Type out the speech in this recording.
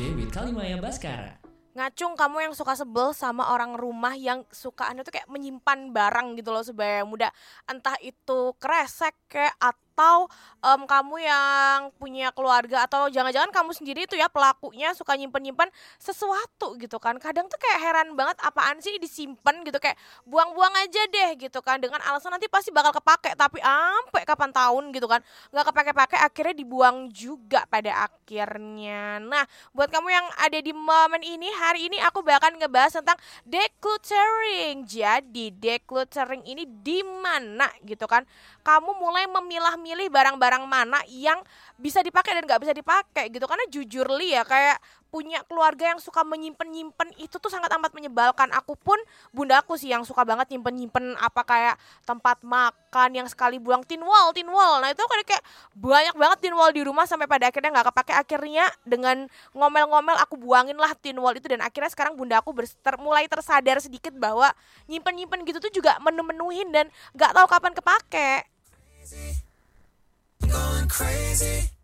Tuesday with Kalimaya Baskara. Ngacung, kamu yang suka sebel sama orang rumah yang suka tuh kayak menyimpan barang gitu loh sebaya muda. Entah itu kresek kayak atau kamu yang punya keluarga atau jangan-jangan kamu sendiri tuh ya pelakunya suka nyimpen-nyimpen sesuatu gitu kan. Kadang tuh kayak heran banget apaan sih disimpan gitu, kayak buang-buang aja deh gitu kan dengan alasan nanti pasti bakal kepake, tapi sampai kapan tahun gitu kan nggak kepake-pake, akhirnya dibuang juga pada akhirnya. Nah, buat kamu yang ada di momen ini, hari ini aku bakal ngebahas tentang decluttering. Jadi decluttering ini di mana gitu kan? Kamu mulai memilah-milih barang-barang mana yang bisa dipakai dan nggak bisa dipakai gitu. Karena jujur li ya, kayak punya keluarga yang suka menyimpen-nyimpen itu tuh sangat amat menyebalkan. Aku pun, bundaku sih yang suka banget nyimpen-nyimpen apa kayak tempat makan yang sekali buang tin wall. Nah itu kan kayak banyak banget tin wall di rumah sampai pada akhirnya nggak kepake. Akhirnya dengan ngomel-ngomel aku buangin lah tin wall itu, dan akhirnya sekarang bundaku mulai tersadar sedikit bahwa nyimpen-nyimpen gitu tuh juga menu-menuhin dan nggak tahu kapan kepake. Going crazy.